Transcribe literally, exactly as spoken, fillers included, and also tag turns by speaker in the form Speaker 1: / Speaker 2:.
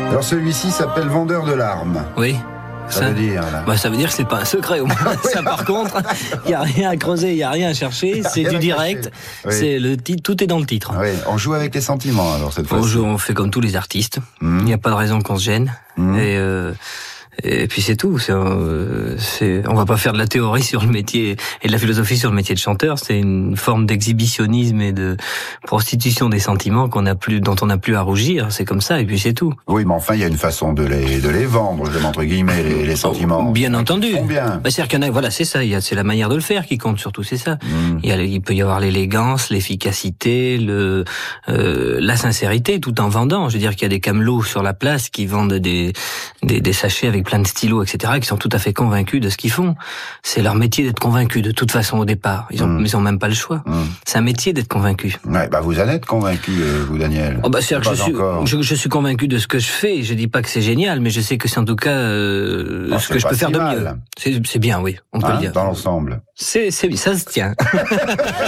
Speaker 1: Alors celui-ci s'appelle Vendeur de larmes.
Speaker 2: Oui.
Speaker 1: Ça, ça veut dire là.
Speaker 2: Bah, ça veut dire que c'est pas un secret au moins. Ça par contre, il y a rien à creuser, il y a rien à chercher, c'est du direct. Oui. C'est le titre, tout est dans le titre.
Speaker 1: Oui, on joue avec les sentiments alors cette fois-ci.
Speaker 2: On joue, on fait comme tous les artistes. Il n'y mmh. a pas de raison qu'on se gêne. Mmh. Et euh, Et puis c'est tout. C'est, euh, c'est, on va pas faire de la théorie sur le métier et de la philosophie sur le métier de chanteur. C'est une forme d'exhibitionnisme et de prostitution des sentiments qu'on a plus, dont on n'a plus à rougir. C'est comme ça. Et puis c'est tout.
Speaker 1: Oui, mais enfin, il y a une façon de les de les vendre, je entre guillemets, les, les sentiments.
Speaker 2: Oh, bien entendu.
Speaker 1: Bien.
Speaker 2: Bah, c'est-à-dire qu'il y en a. Voilà, c'est ça. Il y a, c'est la manière de le faire qui compte surtout. C'est ça. Mm. Il y a, il peut y avoir l'élégance, l'efficacité, le, euh, la sincérité, tout en vendant. Je veux dire qu'il y a des camelots sur la place qui vendent des des, des sachets avec plein de stylos, et cetera, qui sont tout à fait convaincus de ce qu'ils font. C'est leur métier d'être convaincus de toute façon au départ. Ils ont, mmh. ils ont même pas le choix. Mmh. C'est un métier d'être convaincu.
Speaker 1: Ouais, bah vous allez être convaincu, vous, Daniel.
Speaker 2: Oh bah c'est que je suis, je, je suis convaincu de ce que je fais. Je dis pas que c'est génial, mais je sais que c'est en tout cas euh, oh, ce que je peux si faire mal. de mieux. C'est, c'est bien, oui, on peut
Speaker 1: hein,
Speaker 2: le dire.
Speaker 1: Dans l'ensemble.
Speaker 2: C'est, c'est, ça se tient.